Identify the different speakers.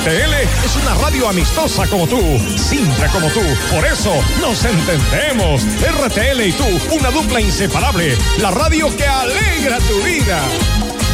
Speaker 1: RTL es una radio amistosa como tú, simple como tú. Por eso nos entendemos. RTL y tú, una dupla inseparable. La radio que alegra tu vida.